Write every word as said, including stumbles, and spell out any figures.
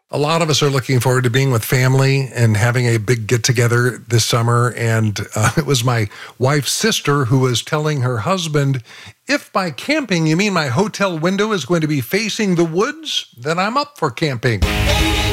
A lot of us are looking forward to being with family and having a big get together this summer. And uh, it was my wife's sister who was telling her husband, if by camping you mean my hotel window is going to be facing the woods, then I'm up for camping.